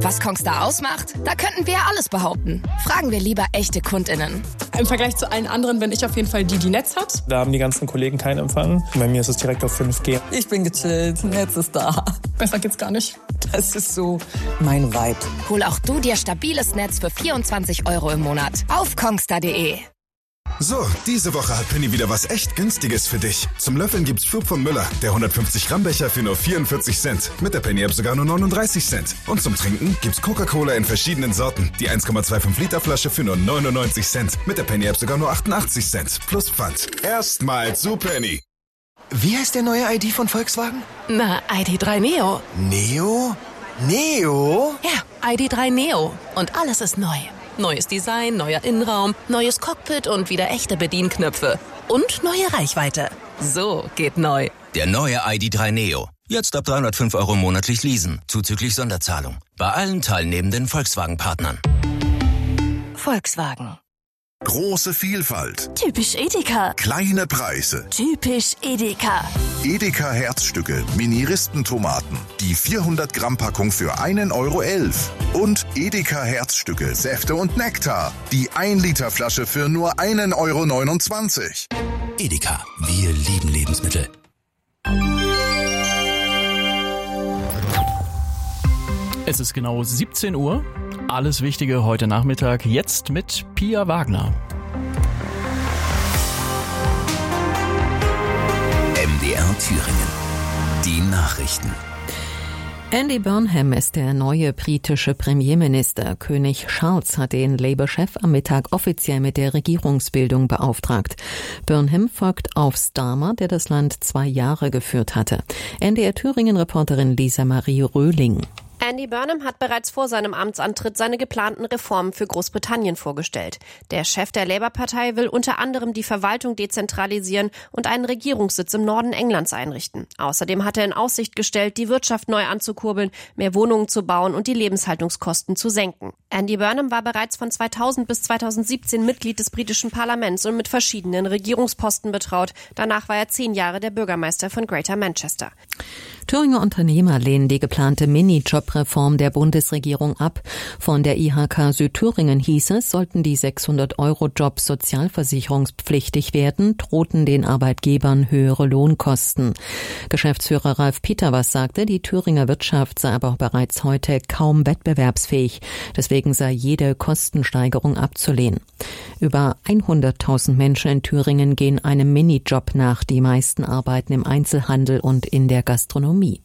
Was Kongstar ausmacht? Da könnten wir alles behaupten. Fragen wir lieber echte KundInnen. Im Vergleich zu allen anderen bin ich auf jeden Fall die Netz hat. Da haben die ganzen Kollegen keinen Empfang. Bei mir ist es direkt auf 5G. Ich bin gechillt, Netz ist da. Besser geht's gar nicht. Das ist so mein Vibe. Hol auch du dir stabiles Netz für 24 € im Monat auf kongstar.de. So, diese Woche hat Penny wieder was echt Günstiges für dich. Zum Löffeln gibt's Flug von Müller, der 150-Gramm-Becher für nur 44 Cent. Mit der Penny-App sogar nur 39 Cent. Und zum Trinken gibt's Coca-Cola in verschiedenen Sorten. Die 1,25-Liter-Flasche für nur 99 Cent. Mit der Penny-App sogar nur 88 Cent. Plus Pfand. Erstmal zu Penny. Wie heißt der neue ID von Volkswagen? Na, ID.3 Neo. Neo? Neo? Ja, ID.3 Neo. Und alles ist neu. Neues Design, neuer Innenraum, neues Cockpit und wieder echte Bedienknöpfe. Und neue Reichweite. So geht neu. Der neue ID.3 Neo. Jetzt ab 305 € monatlich leasen, zuzüglich Sonderzahlung. Bei allen teilnehmenden Volkswagen-Partnern. Volkswagen. Große Vielfalt. Typisch Edeka. Kleine Preise. Typisch Edeka. Edeka Herzstücke, Mini-Ristentomaten. Die 400-Gramm-Packung für 1,11 € Und Edeka Herzstücke, Säfte und Nektar. Die 1-Liter-Flasche für nur 1,29 €. Edeka, wir lieben Lebensmittel. Es ist genau 17 Uhr. Alles Wichtige heute Nachmittag, jetzt mit Pia Wagner. MDR Thüringen. Die Nachrichten. Andy Burnham ist der neue britische Premierminister. König Charles hat den Labour-Chef am Mittag offiziell mit der Regierungsbildung beauftragt. Burnham folgt auf Starmer, der das Land 2 Jahre geführt hatte. NDR Thüringen-Reporterin Lisa Marie Röhling. Andy Burnham hat bereits vor seinem Amtsantritt seine geplanten Reformen für Großbritannien vorgestellt. Der Chef der Labour-Partei will unter anderem die Verwaltung dezentralisieren und einen Regierungssitz im Norden Englands einrichten. Außerdem hat er in Aussicht gestellt, die Wirtschaft neu anzukurbeln, mehr Wohnungen zu bauen und die Lebenshaltungskosten zu senken. Andy Burnham war bereits von 2000 bis 2017 Mitglied des britischen Parlaments und mit verschiedenen Regierungsposten betraut. Danach war er 10 Jahre der Bürgermeister von Greater Manchester. Thüringer Unternehmer lehnen die geplante Minijob-Reform der Bundesregierung ab. Von der IHK Südthüringen hieß es, sollten die 600-€-Jobs sozialversicherungspflichtig werden, drohten den Arbeitgebern höhere Lohnkosten. Geschäftsführer Ralf Peters sagte, die Thüringer Wirtschaft sei aber bereits heute kaum wettbewerbsfähig. Deswegen sei jede Kostensteigerung abzulehnen. Über 100.000 Menschen in Thüringen gehen einem Minijob nach. Die meisten arbeiten im Einzelhandel und in der Gastronomie.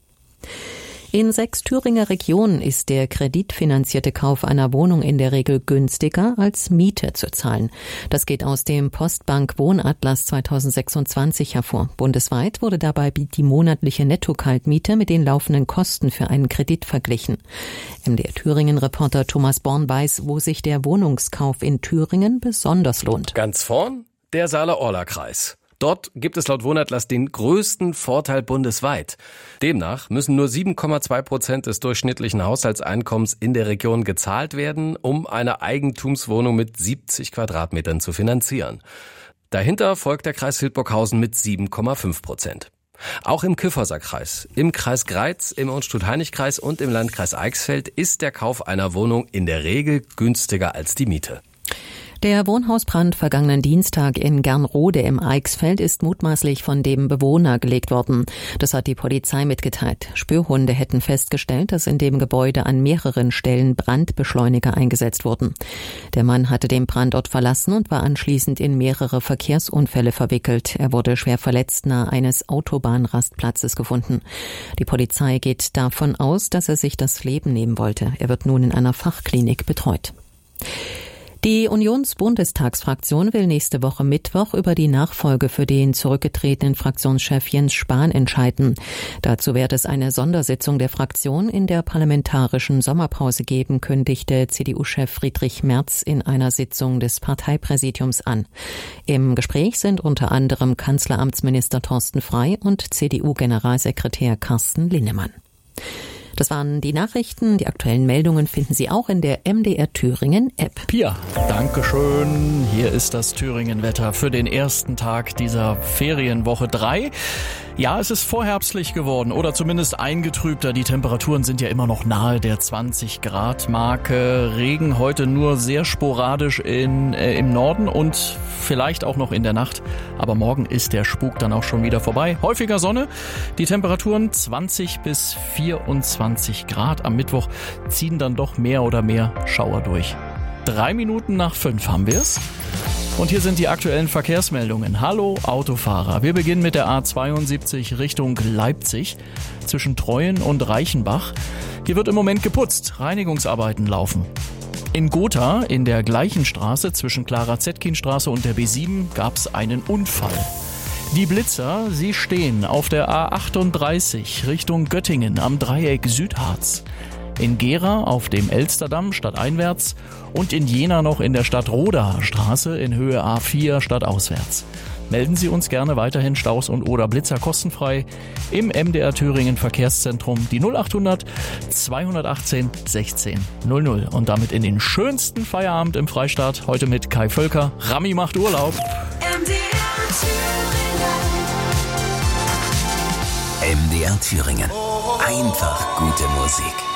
In 6 Thüringer Regionen ist der kreditfinanzierte Kauf einer Wohnung in der Regel günstiger als Miete zu zahlen. Das geht aus dem Postbank Wohnatlas 2026 hervor. Bundesweit wurde dabei die monatliche Netto-Kaltmiete mit den laufenden Kosten für einen Kredit verglichen. MDR Thüringen-Reporter Thomas Born weiß, wo sich der Wohnungskauf in Thüringen besonders lohnt. Ganz vorn der Saale-Orla-Kreis. Dort gibt es laut Wohnatlas den größten Vorteil bundesweit. Demnach müssen nur 7,2% des durchschnittlichen Haushaltseinkommens in der Region gezahlt werden, um eine Eigentumswohnung mit 70 Quadratmetern zu finanzieren. Dahinter folgt der Kreis Hildburghausen mit 7,5%. Auch im Kyffhäuser-Kreis, im Kreis Greiz, im Unstrut-Hainich-Kreis und im Landkreis Eichsfeld ist der Kauf einer Wohnung in der Regel günstiger als die Miete. Der Wohnhausbrand vergangenen Dienstag in Gernrode im Eichsfeld ist mutmaßlich von dem Bewohner gelegt worden. Das hat die Polizei mitgeteilt. Spürhunde hätten festgestellt, dass in dem Gebäude an mehreren Stellen Brandbeschleuniger eingesetzt wurden. Der Mann hatte den Brandort verlassen und war anschließend in mehrere Verkehrsunfälle verwickelt. Er wurde schwer verletzt nahe eines Autobahnrastplatzes gefunden. Die Polizei geht davon aus, dass er sich das Leben nehmen wollte. Er wird nun in einer Fachklinik betreut. Die Unionsbundestagsfraktion will nächste Woche Mittwoch über die Nachfolge für den zurückgetretenen Fraktionschef Jens Spahn entscheiden. Dazu wird es eine Sondersitzung der Fraktion in der parlamentarischen Sommerpause geben, kündigte CDU-Chef Friedrich Merz in einer Sitzung des Parteipräsidiums an. Im Gespräch sind unter anderem Kanzleramtsminister Thorsten Frey und CDU-Generalsekretär Carsten Linnemann. Das waren die Nachrichten. Die aktuellen Meldungen finden Sie auch in der MDR Thüringen App. Pia, Dankeschön. Hier ist das Thüringen-Wetter für den ersten Tag dieser Ferienwoche 3. Ja, es ist vorherbstlich geworden oder zumindest eingetrübter. Die Temperaturen sind ja immer noch nahe der 20-Grad-Marke. Regen heute nur sehr sporadisch im Norden und vielleicht auch noch in der Nacht. Aber morgen ist der Spuk dann auch schon wieder vorbei. Häufiger Sonne, die Temperaturen 20 bis 24 Grad. Am Mittwoch ziehen dann doch mehr oder mehr Schauer durch. 3 Minuten nach 5 haben wir es. Und hier sind die aktuellen Verkehrsmeldungen. Hallo Autofahrer. Wir beginnen mit der A72 Richtung Leipzig zwischen Treuen und Reichenbach. Hier wird im Moment geputzt. Reinigungsarbeiten laufen. In Gotha, in der gleichen Straße zwischen Clara-Zetkin-Straße und der B7, gab es einen Unfall. Die Blitzer, sie stehen auf der A38 Richtung Göttingen am Dreieck Südharz. In Gera auf dem Elsterdamm stadteinwärts und in Jena noch in der Stadtrodaer Straße in Höhe A4 stadtauswärts. Melden Sie uns gerne weiterhin Staus und oder Blitzer kostenfrei im MDR Thüringen Verkehrszentrum, die 0800 218 16 00. Und damit in den schönsten Feierabend im Freistaat, heute mit Kai Völker. Rami macht Urlaub. MDR Thüringen. Einfach gute Musik.